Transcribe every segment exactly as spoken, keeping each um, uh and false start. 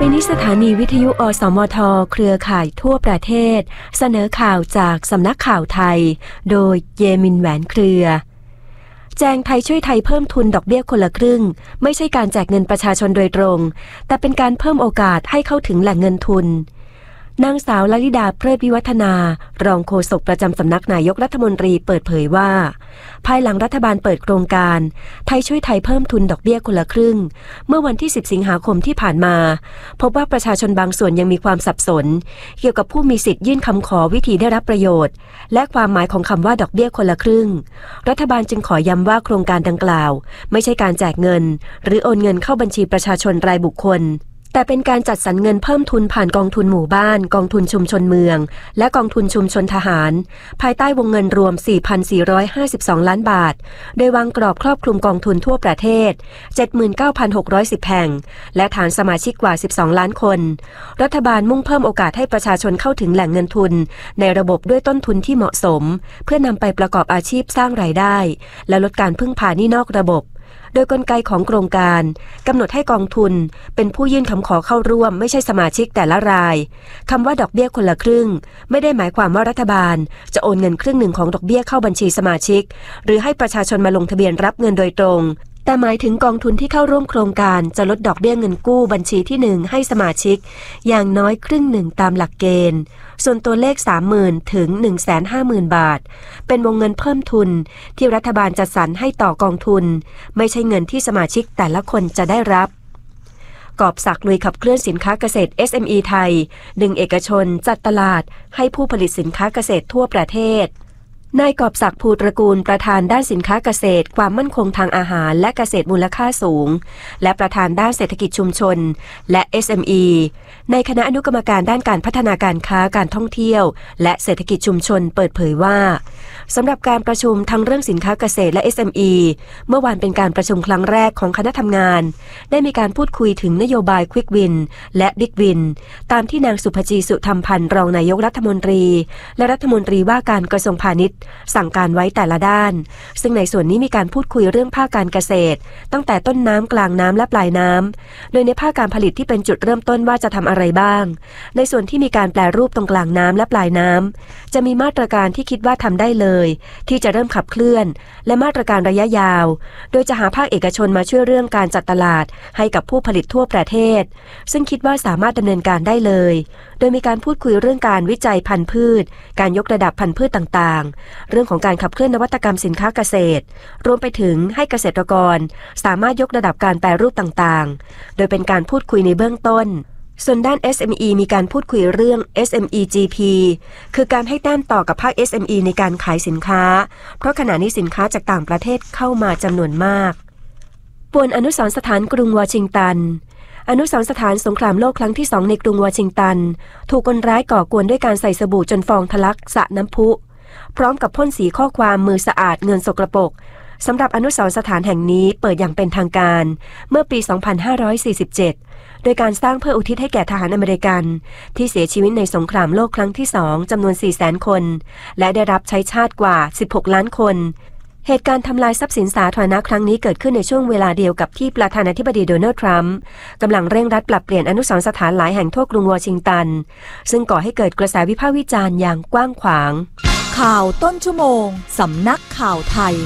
นี้สถานีวิทยุอสมทเครือข่ายทั่วประเทศเสนอข่าวจากสำนักข่าวไทยโดยเยมินแหวนเครือแจงไทยช่วยไทยเพิ่มทุนดอกเบี้ยคนละครึ่งไม่ใช่การแจกเงินประชาชนโดยตรงแต่เป็นการเพิ่มโอกาสให้เข้าถึงแหล่งเงินทุนนางสาวลลิดาเพลิดวิวัฒนารองโฆษกประจำสำนักนายกรัฐมนตรีเปิดเผยว่าภายหลังรัฐบาลเปิดโครงการไทยช่วยไทยเพิ่มทุนดอกเบี้ยคนละครึ่งเมื่อวันที่สิบสิงหาคมที่ผ่านมาพบว่าประชาชนบางส่วนยังมีความสับสนเกี่ยวกับผู้มีสิทธิ์ยื่นคำขอวิธีได้รับประโยชน์และความหมายของคำว่าดอกเบี้ยคนละครึ่งรัฐบาลจึงขอย้ำว่าโครงการดังกล่าวไม่ใช่การแจกเงินหรือโอนเงินเข้าบัญชีประชาชนรายบุคคลแต่เป็นการจัดสรรเงินเพิ่มทุนผ่านกองทุนหมู่บ้านกองทุนชุมชนเมืองและกองทุนชุมชนทหารภายใต้วงเงินรวม สี่พันสี่ร้อยห้าสิบสอง ล้านบาทโดยวางกรอบครอบคลุมกองทุนทั่วประเทศ เจ็ดหมื่นเก้าพันหกร้อยสิบ แห่งและฐานสมาชิกกว่า สิบสอง ล้านคนรัฐบาลมุ่งเพิ่มโอกาสให้ประชาชนเข้าถึงแหล่งเงินทุนในระบบด้วยต้นทุนที่เหมาะสมเพื่อนำไปประกอบอาชีพสร้างรายได้และลดการพึ่งพาหนี้นอกระบบโดยกลไกของโครงการกำหนดให้กองทุนเป็นผู้ยื่นคำขอเข้าร่วมไม่ใช่สมาชิกแต่ละรายคำว่าดอกเบี้ยคนละครึ่งไม่ได้หมายความว่ารัฐบาลจะโอนเงินครึ่งหนึ่งของดอกเบี้ยเข้าบัญชีสมาชิกหรือให้ประชาชนมาลงทะเบียนรับเงินโดยตรงแต่หมายถึงกองทุนที่เข้าร่วมโครงการจะลดดอกเบี้ยเงินกู้บัญชีที่หนึ่งให้สมาชิกอย่างน้อยครึ่งหนึ่งตามหลักเกณฑ์ส่วนตัวเลข สามหมื่น ถึง หนึ่งแสนห้าหมื่น บาทเป็นวงเงินเพิ่มทุนที่รัฐบาลจัดสรรให้ต่อกองทุนไม่ใช่เงินที่สมาชิกแต่ละคนจะได้รับกอบศักดิ์ลุยขับเคลื่อนสินค้าเกษตร เอส เอ็ม อี ไทยดึงเอกชนจัดตลาดให้ผู้ผลิตสินค้าเกษตรทั่วประเทศนายกอบศักดิ์ภูตระกูลประธานด้านสินค้าเกษตรความมั่นคงทางอาหารและเกษตรมูลค่าสูงและประธานด้านเศรษฐกิจชุมชนและ เอส เอ็ม อี ในคณะอนุกรรมการด้านการพัฒนาการค้าการท่องเที่ยวและเศรษฐกิจชุมชนเปิดเผยว่าสำหรับการประชุมทั้งเรื่องสินค้าเกษตรและ เอส เอ็ม อี เมื่อวานเป็นการประชุมครั้งแรกของคณะทำงานได้มีการพูดคุยถึงนโยบาย Quick Win และ Big Win ตามที่นางสุภจีสุธรรมพันธ์รองนายกรัฐมนตรีและรัฐมนตรีว่าการกระทรวงพาณิชย์สั่งการไว้แต่ละด้านซึ่งในส่วนนี้มีการพูดคุยเรื่องภาคการเกษตรตั้งแต่ต้นน้ำกลางน้ำและปลายน้ำโดยในภาคการผลิตที่เป็นจุดเริ่มต้นว่าจะทำอะไรบ้างในส่วนที่มีการแปรรูปตรงกลางน้ำและปลายน้ำจะมีมาตรการที่คิดว่าทำได้เลยที่จะเริ่มขับเคลื่อนและมาตรการระยะยาวโดยจะหาภาคเอกชนมาช่วยเรื่องการจัดตลาดให้กับผู้ผลิตทั่วประเทศซึ่งคิดว่าสามารถดำเนินการได้เลยโดยมีการพูดคุยเรื่องการวิจัยพันธุ์พืชการยกระดับพันธุ์พืชต่างๆเรื่องของการขับเคลื่อนนวัตกรรมสินค้าเกษตรรวมไปถึงให้เกษตรกรสามารถยกระดับการแปรรูปต่างๆโดยเป็นการพูดคุยในเบื้องต้นส่วนด้าน เอส เอ็ม อี มีการพูดคุยเรื่อง เอส เอ็ม อี จี พี คือการให้แต้มต่อกับภาค เอส เอ็ม อี ในการขายสินค้าเพราะขณะนี้สินค้าจากต่างประเทศเข้ามาจำนวนมากป่วนอนุสรณ์สถานกรุงวอชิงตันอนุสรณ์สถานสงครามโลกครั้งที่สองในกรุงวอชิงตันถูกคนร้ายก่อกวนด้วยการใส่สบู่จนฟองทะลักสระน้ำพุพร้อมกับพ่นสีข้อความมือสะอาดเงินสกปรกสำหรับอนุสรณ์สถานแห่งนี้เปิดอย่างเป็นทางการเมื่อปี สองพันห้าร้อยสี่สิบเจ็ด โดยการสร้างเพื่ออุทิศให้แก่ทหารอเมริกันที่เสียชีวิตในสงครามโลกครั้งที่สองจำนวน สี่แสน คนและได้รับใช้ชาติกว่า สิบหก ล้านคนเหตุการณ์ทำลายทรัพย์สินสาธารณะครั้งนี้เกิดขึ้นในช่วงเวลาเดียวกับที่ประธานาธิบดีโดนัลด์ทรัมป์กำลังเร่งรัดปรับเปลี่ยนอนุสรณ์สถานหลายแห่งทั่วกรุงวอชิงตันซึ่งก่อให้เกิดกระแสวิพากษ์วิจารณ์อย่างกว้างขวางข่าวต้นชั่วโมงสำนักข่าวไทย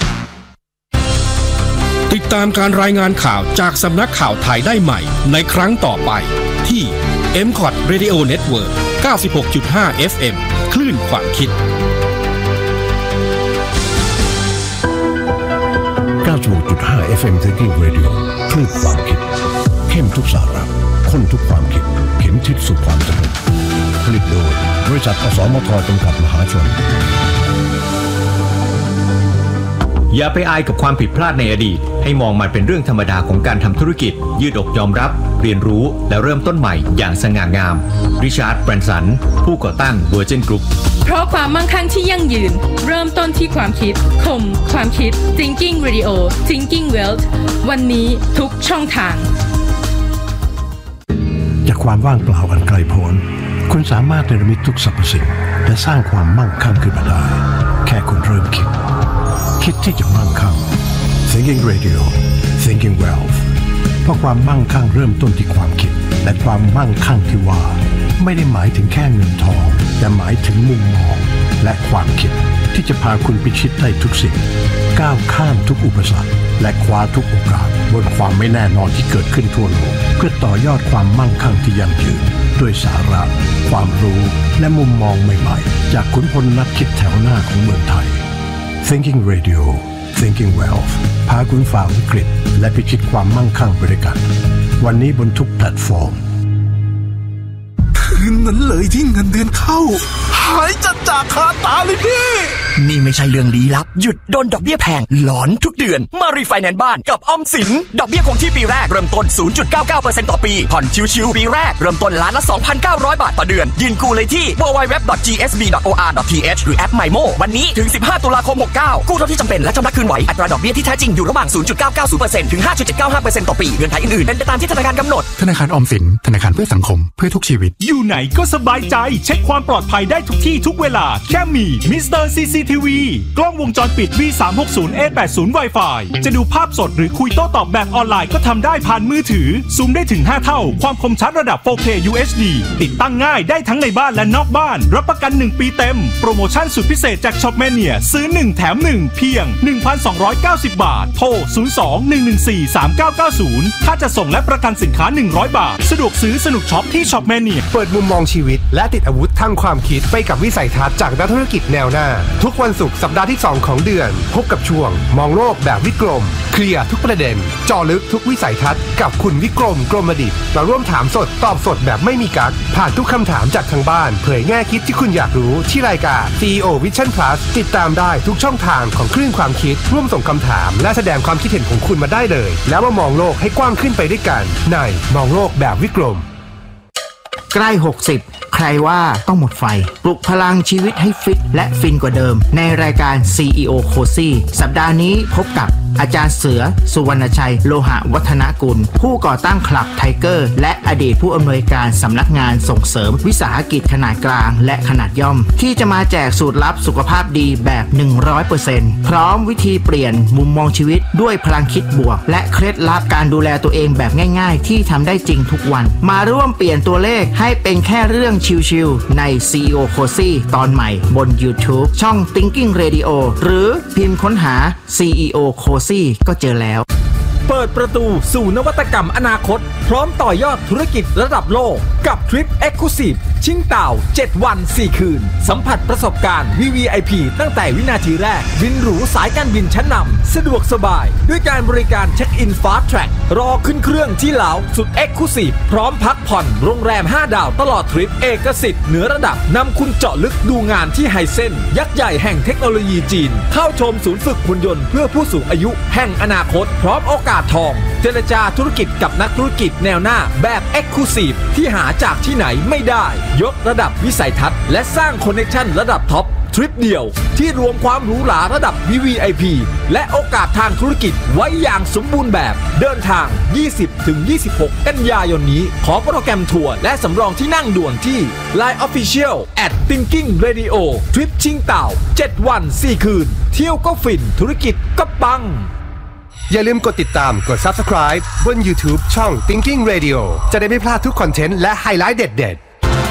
ติดตามการรายงานข่าวจากสำนักข่าวไทยได้ใหม่ในครั้งต่อไปที่ เอ็ม คอท Radio Network เก้าสิบหกจุดห้า เอฟ เอ็ม คลื่นความคิดเก้าสิบหกจุดห้า เอฟ เอ็ม Thinking Radio คลื่นความคิดเข้มทุกสาระข้นทุกความคิดเข็มทิศสู่ความสำเร็จผลิตโดยบริษัทอสมทจำกัดมหาชนอย่าไปอายกับความผิดพลาดในอดีตให้มองมันเป็นเรื่องธรรมดาของการทำธุรกิจยืดอกยอมรับเรียนรู้และเริ่มต้นใหม่อย่างสง่างามริชาร์ด แบรนสันผู้ก่อตั้ง Virgin Group เพราะความมั่งคั่งที่ยั่งยืนเริ่มต้นที่ความคิดคมความคิด Thinking Radio Thinking Wealth วันนี้ทุกช่องทางจากความว่างเปล่าอันไกลโพ้นคุณสามารถเนรมิตทุกสรรพสิ่งและสร้างความมั่งคั่งขึ้นมาได้แค่คุณเริ่มคิดคิดที่จะมั่งคั่ง Thinking Radio Thinking Wealth เพราะความมั่งคั่งเริ่มต้นที่ความคิดและความมั่งคั่งที่ว่าไม่ได้หมายถึงแค่เงินทองแต่หมายถึงมุมมองและความคิดที่จะพาคุณพิชิตได้ทุกสิ่งก้าวข้ามทุกอุปสรรคและคว้าทุกโอกาสบนความไม่แน่นอนที่เกิดขึ้นทั่วโลกเพื่อต่อยอดความมั่งคั่งที่ยั่งยืนด้วยสาระความรู้และมุมมองใหม่ๆจากขุนพลนักคิดแถวหน้าของเมืองไทย Thinking Radio Thinking Wealth พาคุณฝ่าวิกฤตและพิชิตความมั่งคั่งไปด้วยกันวันนี้บนทุกแพลตฟอร์มคืนนั้นเลยที่เงินเดือนเข้าหายจัดจากคาตาเลยพี่นี่ไม่ใช่เรื่องลี้ลับหยุดโดนดอกเบี้ยแพงหลอนทุกเดือนมารีไฟแนนซ์บ้านกับออมสินดอกเบี้ยคงที่ปีแรกเริ่มต้น ศูนย์จุดเก้าเก้าเปอร์เซ็นต์ ต่อปีผ่อนชิวๆปีแรกเริ่มต้นล้านละ สองพันเก้าร้อย บาทต่อเดือนยื่นกู้เลยที่ ดับเบิลยู ดับเบิลยู ดับเบิลยู ดอท จี เอส บี ดอท โอ อาร์ ดอท ที เอช หรือแอป ไมโม วันนี้ถึงสิบห้าตุลาคมหกเก้ากู้เท่าที่จำเป็นและชำระคืนไหวอัตราดอกเบี้ยที่แท้จริงอยู่ระหว่าง ศูนย์จุดเก้าเก้าศูนย์เปอร์เซ็นต์ ถึง ห้าจุดเจ็ดเก้าห้าเปอร์เซ็นต์ ต่อปีเงื่อนไขอื่นๆเป็นไปตามที่ธนาคารกำหนดธนาคารออมสินธนาคารเพื่อสังคมเพื่อทุกชีวิตอยู่ไหนก็สบายใจเช็คความปลอดภัยได้ทุกที่ทุกเวลาแค่มี มิสเตอร์ ซี ซี ที วี กล้องวงจรปิด วี สามหกศูนย์ เอ แปดสิบ Wi-Fi จะดูภาพสดหรือคุยโต้ตอบแบบออนไลน์ก็ทำได้ผ่านมือถือซูมได้ถึงห้าเท่าความคมชัดระดับ โฟร์เค ยู เอช ดี ติดตั้งง่ายได้ทั้งในบ้านและนอกบ้านรับประกันหนึ่งปีเต็มโปรโมชั่นสุดพิเศษจากช็อปแมเนียซื้อหนึ่งแถมหนึ่งเพียง หนึ่งพันสองร้อยเก้าสิบ บาทโทรศูนย์ สอง หนึ่ง หนึ่ง สี่ สาม เก้า เก้า ศูนย์ค่าจะส่งและประกันสินค้าหนึ่งร้อยบาทสะดวกซื้อสนุกช็อปที่ช็อปแมเนียเปิดมุมมองชีวิตและติดอาวุธทางความคิดไปกับวิสัยทัศน์จากนักธุรกิจแนวหน้าทุกวันศุกร์สัปดาห์ที่สองของเดือนพบกับช่วงมองโลกแบบวิกรมเคลียร์ทุกประเด็นเจาะลึกทุกวิสัยทัศน์กับคุณวิกรมกรมดิษฐ์มาร่วมถามสดตอบสดแบบไม่มีกั๊กผ่านทุกคำถามจากทางบ้านเผยแง่คิดที่คุณอยากรู้ที่รายการ ซี อี โอ Vision Plus ติดตามได้ทุกช่องทางของคลื่นความคิดร่วมส่งคำถามและแสดงความคิดเห็นของคุณมาได้เลยแล้วมามองโลกให้กว้างขึ้นไปด้วยกันในมองโลกแบบวิกรมใกล้หกสิบใครว่าต้องหมดไฟปลุกพลังชีวิตให้ฟิตและฟินกว่าเดิมในรายการ ซี อี โอ Cozy สัปดาห์นี้พบกับอาจารย์เสือสุวรรณชัยโลหะวัฒนกุลผู้ก่อตั้งคลับไทเกอร์และอดีตผู้อำนวยการสำนักงานส่งเสริมวิสาหกิจขนาดกลางและขนาดย่อมที่จะมาแจกสูตรลับสุขภาพดีแบบ หนึ่งร้อยเปอร์เซ็นต์ พร้อมวิธีเปลี่ยนมุมมองชีวิตด้วยพลังคิดบวกและเคล็ดลับการดูแลตัวเองแบบง่ายๆที่ทำได้จริงทุกวันมาร่วมเปลี่ยนตัวเลขให้เป็นแค่เรื่องชิลๆใน ซี อี โอ Cozy ตอนใหม่บน YouTube ช่อง Thinking Radio หรือพิมพ์ค้นหา ซี อี โอ Cozy ก็เจอแล้วเปิดประตูสู่นวัตกรรมอนาคตพร้อมต่อยอดธุรกิจระดับโลกกับทริป Exclusive ชิงเต่าเจ็ดวันสี่คืนสัมผัสประสบการณ์ วี วี ไอ พี ตั้งแต่วินาทีแรกบินหรูสายการบินชั้นนำสะดวกสบายด้วยการบริการเช็คอิน Fast Track รอขึ้นเครื่องที่ลาวสุด Exclusive พร้อมพักผ่อนโรงแรมห้าดาวตลอดทริปเอกสิทธิ์เหนือระดับนำคุณเจาะลึกดูงานที่ไฮเซ็นยักษ์ใหญ่แห่งเทคโนโลยีจีนเข้าชมศูนย์ฝึกหุ่นยนต์เพื่อผู้สูงอายุแห่งอนาคตพร้อมโอกาสทองเจรจาธุรกิจกับนักธุรกิจแนวหน้าแบบ Exclusive ที่หาจากที่ไหนไม่ได้ยกระดับวิสัยทัศน์และสร้างคอนเนคชั่นระดับท็อปทริปเดียวที่รวมความหรูหราระดับ วี วี ไอ พี และโอกาสทางธุรกิจไว้อย่างสมบูรณ์แบบเดินทาง ยี่สิบถึงยี่สิบหก กันยายนนี้ขอโปรแกรมทัวร์และสำรองที่นั่งด่วนที่ ไลน์ Official แอท Thinking Radio ทริปชิงเต่าเจ็ดวันสี่คืนเที่ยวก็ฟินธุรกิจก็ปังอย่าลืมกดติดตามกด Subscribe บน YouTube ช่อง Thinking Radio จะได้ไม่พลาดทุกคอนเทนต์และไฮไลท์เด็ดๆ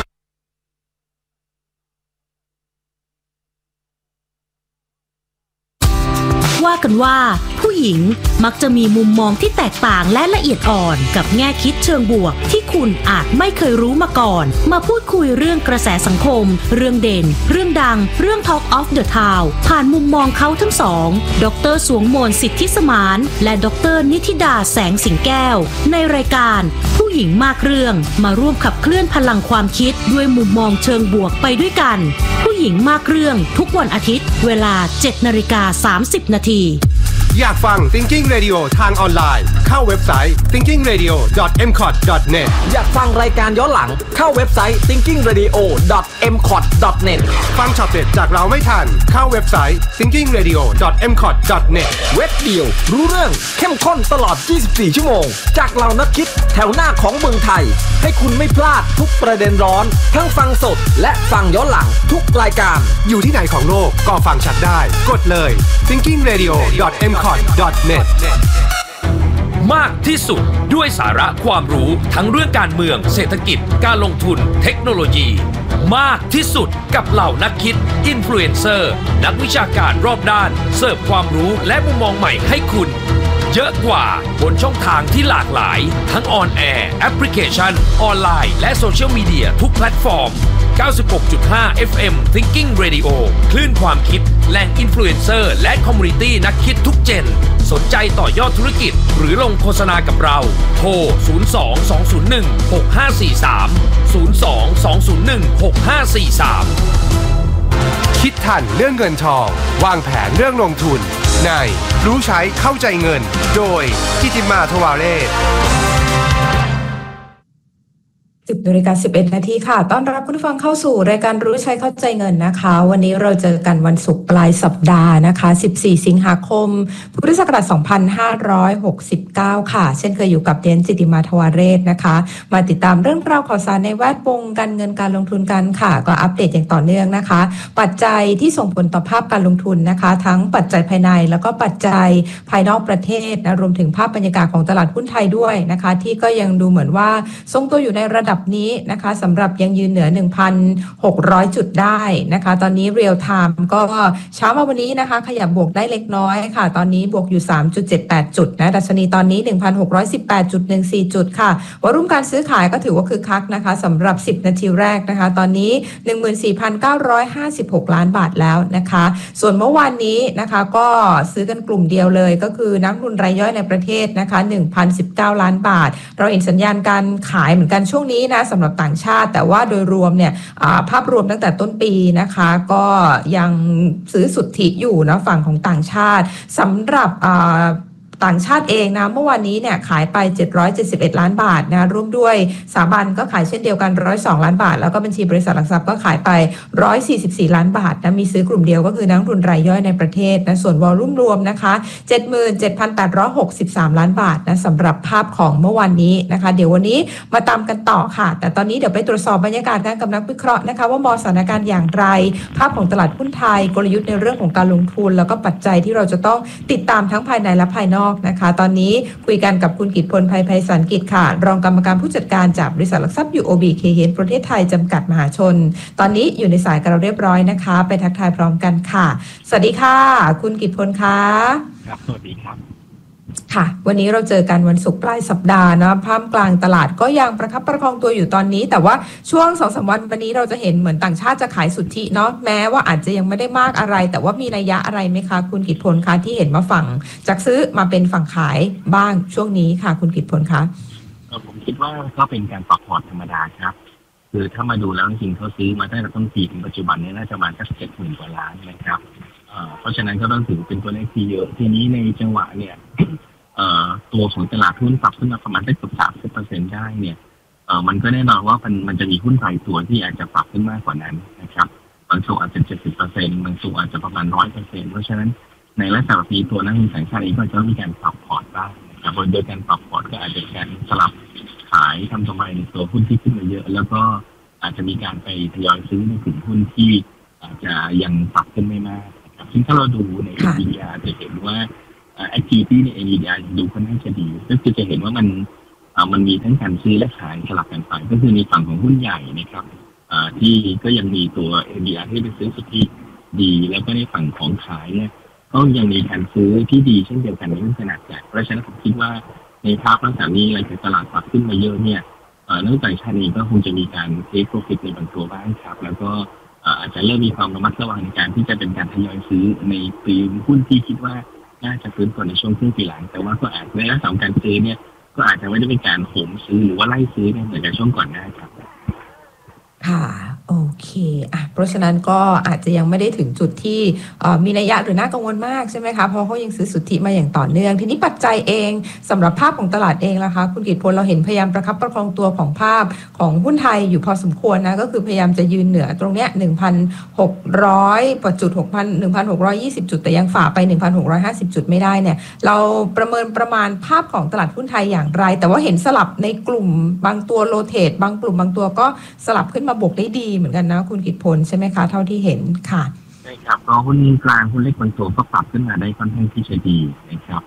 ว่ากันว่าผู้หญิงมักจะมีมุมมองที่แตกต่างและละเอียดอ่อนกับแง่คิดเชิงบวกที่คุณอาจไม่เคยรู้มาก่อนมาพูดคุยเรื่องกระแสสังคมเรื่องเด่นเรื่องดังเรื่อง Talk of the Town ผ่านมุมมองเขาทั้งสองดร.สวงมนต์สิทธิสมานและดร.นิธิดาแสงสิงแก้วในรายการผู้หญิงมากเรื่องมาร่วมขับเคลื่อนพลังความคิดด้วยมุมมองเชิงบวกไปด้วยกันผู้หญิงมากเรื่องทุกวันอาทิตย์เวลา เจ็ดนาฬิกาสามสิบนาทีอยากฟัง Thinking Radio ทางออนไลน์เข้าเว็บไซต์ ทิงกิ้งเรดิโอ ดอท เอ็ม คอท ดอท เน็ตอยากฟังรายการย้อนหลังเข้าเว็บไซต์ ทิงกิ้งเรดิโอ ดอท เอ็ม คอท ดอท เน็ตฟังช็อตเด็ดจากเราไม่ทันเข้าเว็บไซต์ ทิงกิ้งเรดิโอ ดอท เอ็ม คอท ดอท เน็ตเว็บเดียวรู้เรื่องเข้มข้นตลอดยี่สิบสี่ชั่วโมงจากเรานักคิดแถวหน้าของเมืองไทยให้คุณไม่พลาดทุกประเด็นร้อนทั้งฟังสดและฟังย้อนหลังทุกรายการอยู่ที่ไหนของโลกก็ฟังชัดได้กดเลย ทิงกิ้งเรดิโอ ดอท เอ็ม คอท ดอท เน็ตมากที่สุดด้วยสาระความรู้ทั้งเรื่องการเมืองเศรษฐกิจการลงทุนเทคโนโลยีมากที่สุดกับเหล่านักคิดอินฟลูเอนเซอร์นักวิชาการรอบด้านเสิร์ฟความรู้และมุมมองใหม่ให้คุณเยอะกว่าบนช่องทางที่หลากหลายทั้งออนแอร์แอปพลิเคชันออนไลน์และโซเชียลมีเดียทุกแพลตฟอร์ม เก้าสิบหกจุดห้า เอฟ เอ็ม Thinking Radio คลื่นความคิดแหล่งอินฟลูเอนเซอร์และคอมมูนิตี้นักคิดทุกเจนสนใจต่อยอดธุรกิจหรือลงโฆษณากับเราโทร ศูนย์ สอง สอง ศูนย์ หนึ่ง หก ห้า สี่ สาม ศูนย์ สอง สอง ศูนย์ หนึ่ง หก ห้า สี่ สามคิดทันเรื่องเงินทองวางแผนเรื่องลงทุนในรู้ใช้เข้าใจเงินโดยกิติมาทวาเรศสิบนาฬิกาสิบเอ็ดนาทีค่ะต้อนรับคุณผู้ฟังเข้าสู่รายการรู้ใช้เข้าใจเงินนะคะวันนี้เราเจอกันวันศุกร์ปลายสัปดาห์นะคะสิบสี่สิงหาคมพุทธศักราชสองพันห้าร้อยหกสิบเก้าค่ะเช่นเคยอยู่กับเดนจิติมาทวาเรศนะคะมาติดตามเรื่องราวข่าวสารในแวดวงการเงินการลงทุนกันค่ะก็อัปเดตอย่างต่อเนื่องนะคะปัจจัยที่ส่งผลต่อภาพการลงทุนนะคะทั้งปัจจัยภายในแล้วก็ปัจจัยภายนอกประเทศนะรวมถึงภาพบรรยากาศของตลาดหุ้นไทยด้วยนะคะที่ก็ยังดูเหมือนว่าทรงตัวอยู่ในระดับนี้นะคะสำหรับยังยืนเหนือ หนึ่งพันหกร้อย จุดได้นะคะตอนนี้เรียลไทม์ก็เช้ามาวันนี้นะคะขยับบวกได้เล็กน้อยค่ะตอนนี้บวกอยู่ สามจุดเจ็ดแปด จุดนะดัชนีตอนนี้ หนึ่งพันหกร้อยสิบแปดจุดหนึ่งสี่ จุดค่ะวอลุ่มการซื้อขายก็ถือว่าคึกคักนะคะสำหรับสิบนาทีแรกนะคะตอนนี้ หนึ่งหมื่นสี่พันเก้าร้อยห้าสิบหก ล้านบาทแล้วนะคะส่วนเมื่อวานนี้นะคะก็ซื้อกันกลุ่มเดียวเลยก็คือนักลงทุนรายย่อยในประเทศนะคะ หนึ่งพันสิบเก้า ล้านบาทเราเห็นสัญญาณการขายเหมือนกันช่วงนี้นะสำหรับต่างชาติแต่ว่าโดยรวมเนี่ยภาพรวมตั้งแต่ต้นปีนะคะก็ยังซื้อสุทธิอยู่นะฝั่งของต่างชาติสำหรับต่างชาติเองนะเมื่อวานนี้เนี่ยขายไปเจ็ดร้อยเจ็ดสิบเอ็ดล้านบาทนะร่วมด้วยสถาบันก็ขายเช่นเดียวกันหนึ่งร้อยสองล้านบาทแล้วก็บัญชีบริษัทหลักทรัพย์ก็ขายไปหนึ่งร้อยสี่สิบสี่ล้านบาทนะมีซื้อกลุ่มเดียวก็คือนักลงทุนรายย่อยในประเทศนะส่วนวอลุ่มรวมนะคะ เจ็ดหมื่นเจ็ดพันแปดร้อยหกสิบสาม ล้านบาทนะสำหรับภาพของเมื่อวานนี้นะคะเดี๋ยววันนี้มาตามกันต่อค่ะแต่ตอนนี้เดี๋ยวไปตรวจสอบบรรยากาศการกับนักวิเคราะห์นะคะว่ามองสถานการณ์อย่างไรภาพของตลาดหุ้นไทยกลยุทธ์ในเรื่องของการลงทุนแล้วก็ปัจจัยที่เราจะต้องติดตามทั้งภายในและภายนอกนะคะตอนนี้คุยกันกับคุณกิตพล ไพไพศาลกิจค่ะรองกรรมการผู้จัดการจากบริษัทหลักทรัพย์ ยู โอ บี เค เอ ประเทศไทยจำกัดมหาชนตอนนี้อยู่ในสายกับเราเรียบร้อยนะคะไปทักทายพร้อมกันค่ะสวัสดีค่ะคุณกิตพลค่ะครับสวัสดีครับค่ะวันนี้เราเจอกันวันศุกร์ปลายสัปดาห์นะท่ามกลางตลาดก็ยังประคับประคองตัวอยู่ตอนนี้แต่ว่าช่วง สองถึงสาม วันวันนี้เราจะเห็นเหมือนต่างชาติจะขายสุทธิเนาะแม้ว่าอาจจะยังไม่ได้มากอะไรแต่ว่ามีนัยยะอะไรไหมคะคุณกิตพลคะที่เห็นมาฝั่งจากซื้อมาเป็นฝั่งขายบ้างช่วงนี้ค่ะคุณกิตพลคะผมคิดว่าก็เป็นการปรับพอร์ตธรรมดาครับคือถ้ามาดูแล้วจริงๆเขาซื้อมาตั้งแต่ต้นปีถึงปัจจุบันนี้น่าจะประมาณสักเจ็ดหมื่นกว่าล้านนะครับเพราะฉะนั้นก็ต้องถือเป็นตัวเลขที่เยอะทีนี้ในจังหวะเนี่ยตัวของตลาดหุ้นปรับขึ้นมาประมาณได้เกือบสามสิบเปอร์เซ็นต์ได้เนี่ยมันก็แน่นอนว่ามันมันจะมีหุ้นรายตัวที่อาจจะปรับขึ้นมากกว่านั้นนะครับบางตัวอาจจะเจ็ดสิบเปอร์เซ็นต์บางตัวอาจจะประมาณร้อยเปอร์เซ็นต์เพราะฉะนั้นในลักษณะแบบนี้ตัวนักลงทุนต่างชาติเองก็จะมีการปรับพอร์ตบ้างนะครับโดยการปรับพอร์ตก็อาจจะการสลับขายทำกำไรในตัวหุ้นที่ขึ้นมาเยอะแล้วก็อาจจะมีการไปทยอยซื้อในกลุ่มหุ้นที่อาจจะยังปรับขึ้นไม่มากนะครับซึ่งถ้าเราดูใน เอ็น วี ดี อาร์ จะเห็นว่าactivity ใน เอ็น วี ดี อาร์ ดูค่อนข้างจะดีก็คือจะเห็นว่ามันมันมีทั้งการซื้อและขายสลับกันไปก็คือในฝั่งของหุ้นใหญ่นะครับที่ก็ยังมีตัว เอ็น วี ดี อาร์ ที่เป็นซื้อสุทธิดีแล้วก็ในฝั่งของขายเนี่ยก็ยังมีการซื้อที่ดีเช่นเดียวกันในหุ้นขนาดใหญ่เพราะฉะนั้นผมคิดว่าในภาพลักษณะนี้หลังจากตลาดปรับขึ้นมาเยอะเนี่ยนักลงทุนต่างชาติเองก็คงจะมีการ take profit ในบางตัวบ้างครับแล้วก็อาจจะเริ่มมีความระมัดระวังในการที่จะเป็นการทยอยซื้อในกลุ่มหุ้นที่คิดว่าน่าจะฟื้นตัวในช่วงครึ่งปีหลังแต่ว่าก็อาจในลักษณะของการซื้อเนี่ยก็อาจจะไม่ได้เป็นการโหมซื้อหรือว่าไล่ซื้อเหมือนกับช่วงก่อนหน้าครับค่ะโอเคอ่ะเพราะฉะนั้นก็อาจจะยังไม่ได้ถึงจุดที่มีนัยยะหรือน่ากังวลมากใช่ไหมคะเพราะเขายังซื้อสุทธิมาอย่างต่อเนื่องทีนี้ปัจจัยเองสำหรับภาพของตลาดเองล่ะคะคุณกิตพลเราเห็นพยายามประคับประคองตัวของภาพของหุ้นไทยอยู่พอสมควรนะก็คือพยายามจะยืนเหนือตรงเนี้ย หนึ่งพันหกร้อย จุด หกพัน หนึ่งพันหกร้อยยี่สิบ จุดแต่ยังฝ่าไป หนึ่งพันหกร้อยห้าสิบ จุดไม่ได้เนี่ยเราประเมินประมาณภาพของตลาดหุ้นไทยอย่างไรแต่ว่าเห็นสลับในกลุ่มบางตัวโรเทตบางกลุ่มบางตัวก็สลับขึ้นมาบวกได้ดีเหมือนกันนะคุณกิตพลใช่ไหมคะเท่าที่เห็นค่ะใช่ครับก็หุ้นกลางหุ้นเล็กบางตัวก็ปรับขึ้นมาได้ค่อนข้างที่จะดีนะครับ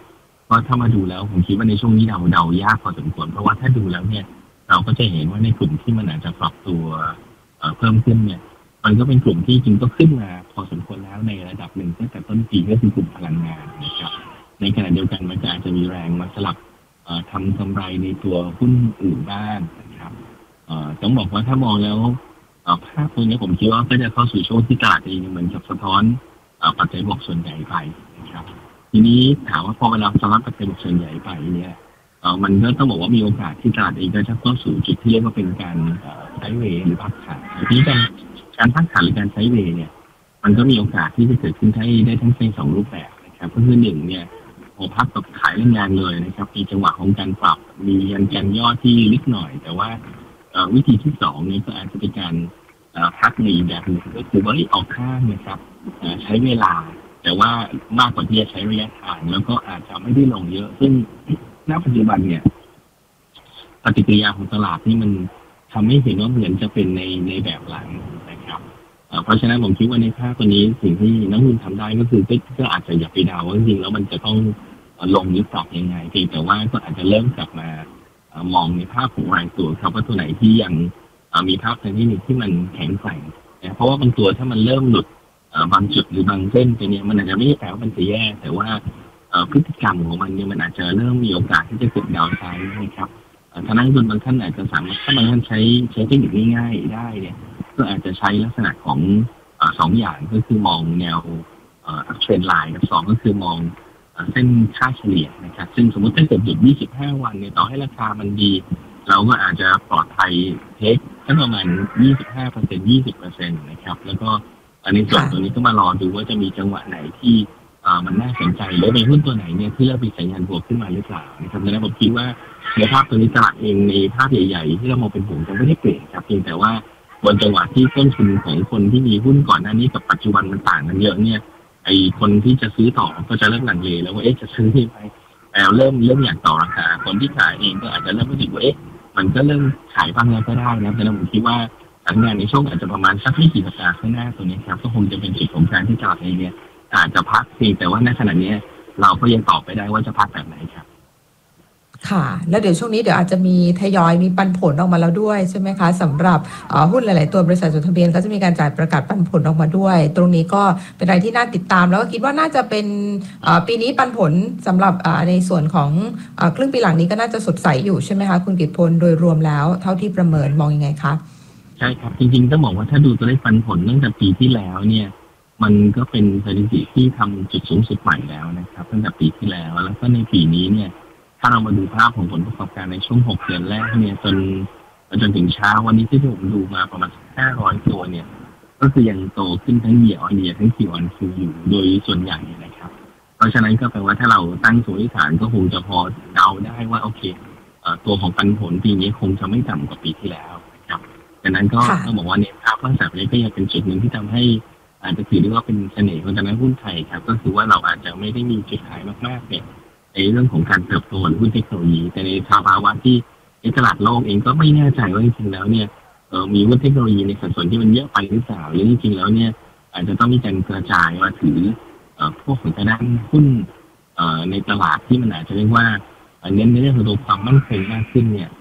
เพราะถ้ามาดูแล้วผมคิดว่าในช่วงนี้เราเดายากพอสมควรเพราะว่าถ้าดูแล้วเนี่ยเราก็จะเห็นว่าในกลุ่มที่มันอาจจะปรับตัวเพิ่มขึ้นเนี่ยมันก็เป็นกลุ่มที่จริงก็ขึ้นมาพอสมควรแล้วในระดับหนึ่งตั้งแต่ต้นปีก็คือกลุ่มพลังงานนะครับในขณะเดียวกันมันอาจจะมีแรงมาสลับทำกำไรในตัวหุ้นอื่นบ้างนะครับต้องบอกว่าถ้ามองแล้วภาพตัวนี้ผมคิดว่าก็จะเข้าสู่ช่วงที่ตลาดเองเหมือนกับสะท้อนปัจจัยบวกส่วนใหญ่ไปนะครับทีนี้ถามว่าพอเวลาสะท้อนปัจจัยบวกส่วนใหญ่ไปเนี่ยมันก็ต้องบอกว่ามีโอกาสที่ตลาดเองก็จะเข้าสู่จุดที่เรียกว่าเป็นการไซด์เวย์หรือพักฐานทีนี้การการพักฐานหรือการไซด์เวย์เนี่ยมันก็มีโอกาสที่จะเกิดขึ้นได้ได้ทั้งในสองรูปแบบนะครับก็คือหนึ่งเนี่ยโอพักกับขายแรงงานเลยนะครับมีจังหวะของการปรับมียันแกนย่อที่ลึกหน่อยแต่ว่าวิธีที่สองเนี่ยก็อาจจะเป็นการพักในแบบหนึ่งก็คือว่าออกข้างนะครับใช้เวลาแต่ว่ามากกว่าที่จะใช้ระยะทางแล้วก็อาจจะไม่ได้ลงเยอะซึ่งณปัจจุบันเนี่ยปฏิกิริยาของตลาดนี่มันทำให้เห็นว่าเหมือนจะเป็นในในแบบหลังนะครับเพราะฉะนั้นผมคิดว่าในภาพตัวนี้สิ่งที่นักลงทุนทำได้ก็คือก็อาจจะอย่าไปเดาว่าจริงๆแล้วมันจะต้องลงหรือปรับยังไงแต่ว่าก็อาจจะเริ่มกลับมามองในภาพของรายตัวครับว่าตัวไหนที่ยังมีภาพทางเทคนิคที่มันแข็งแกร่งนะเพราะว่าบางตัวถ้ามันเริ่มหลุดบางจุดหรือบางเส้นไปเนี่ยมันอาจจะไม่ได้แปลว่ามันจะแย่แต่ว่าพฤติกรรมของมันเนี่ยมันอาจจะเริ่มมีโอกาสที่จะเกิดดาวไซด์นะครับถ้านักลงทุนบางท่านอาจจะสามารถถ้าบางท่านใช้ใช้เทคนิคง่ายๆได้เนี่ยก็อาจจะใช้ลักษณะของสองอย่างก็คือมองแนวเทรนด์ไลน์กับสองก็คือมองเส้นค่าเฉลี่ยนะครับซึ่งสมมติถ้าเกิดหยุดยี่สิบห้าวันเนี่ยต่อให้ราคามันดีเราก็อาจจะปลอดภัยเทคแค่ประมาณ ยี่สิบห้าเปอร์เซ็นต์ ยี่สิบเปอร์เซ็นต์ นะครับแล้วก็ในส่วนตัวนี้ก็มารอดูว่าจะมีจังหวะไหนที่มันน่าสนใจแล้วในหุ้นตัวไหนเนี่ยที่เริ่มมีสัญญาณบวกขึ้นมาหรือเปล่านะครับดังนั้นผมคิดว่าในภาพตัวนี้ตลาดเองในภาพใหญ่ๆที่เรามองเป็นผลจะไม่ได้เปลี่ยนครับเพียงแต่ว่าบนจังหวะที่ต้นทุนของคนที่มีหุ้นก่อนหน้านี้กับปัจจุบันมันต่างกันเยอะเนี่ยไอคนที่จะซื้อต่อก็จะเริ่มหลังเลแล้วว่าเอ๊ะจะซื้อที่ไหมแล้วเริ่มเริ่มอยากต่อราคาคนที่ขายเองก็อาจจะเริ่มรู้สึกว่าเอ๊ะมันก็เริ่มขายบ้างแล้วก็ได้นะแต่เราผมคิดว่าสัญญาณในช่วงอาจจะประมาณสักไม่กี่สัปดาห์ข้างหน้าตัวนี้ครับก็คงจะเป็นจุดของการที่ตลาดเองเนี่ยอาจจะพักเพียงแต่ว่าในขณะนี้เราก็ยังตอบไปได้ว่าจะพักแบบไหนครับค่ะแล้วเดี๋ยวช่วงนี้เดี๋ยวอาจจะมีทยอยมีปันผลออกมาแล้วด้วยใช่ไหมคะสำหรับหุ้นหลายๆตัวบริษัทจดทะเบียนก็จะมีการจ่ายประกาศปันผลออกมาด้วยตรงนี้ก็เป็นอะไรที่น่าติดตามแล้วก็คิดว่าน่าจะเป็นปีนี้ปันผลสำหรับในส่วนของครึ่งปีหลังนี้ก็น่าจะสดใสอยู่ใช่ไหมคะคุณกิตพลโดยรวมแล้วเท่าที่ประเมินมองยังไงคะใช่ครับจริงๆต้องบอกว่าถ้าดูตัวเลขปันผลตั้งแต่ปีที่แล้วเนี่ยมันก็เป็นสถิติที่ทำจุดสูงสุดใหม่แล้วนะครับตั้งแต่ปีที่แล้วแล้วก็ในปีนี้เนี่ยถ้าเรามาดูภาพของผลประกอบการในช่วงหกเดือนแรกเนี่ยจนจนถึงเช้าวันนี้ที่ผมดูมาประมาณห้าร้อยตัวเนี่ยก็คือยังโตขึ้นทั้งเยียร์ออนเยียร์ทั้งคิวออนคิวอยู่โดยส่วนใหญ่นะครับเพราะฉะนั้นก็แปลว่าถ้าเราตั้งสมมติฐานก็คงจะพอเดาได้ว่าโอเคตัวของปันผลปีนี้คงจะไม่ต่ำกว่าปีที่แล้วนะครับดังนั้นก็ต้องบอกว่าในภาพลักษณะนี้ก็ยังเป็นจุดหนึ่งที่ทำให้อาจจะถือได้ว่าเป็นเสน่ห์ของตลาดหุ้นไทยครับก็คือว่าเราอาจจะไม่ได้มีจุดขายมากๆเนี่ยในเรื่องของการเติบโตในหุ้นเทคโนโลยีแต่ในภาวะที่ในตลาดโลกเองก็ไม่แน่ใจว่าจริงๆแล้วเนี่ยเอ่อมีหุ้นเทคโนโลยีในสัดส่วนที่มันเยอะไปหรือเปล่าหรือจริงๆแล้วเนี่ยอาจจะต้องมีการกระจายมาถือเอ่อพวกของทางด้านหุ้นเอ่อในตลาดที่มันอาจจะเรียกว่าเน้นในเรื่องของตัวความมั่นคงมากขึ้นเนี่ย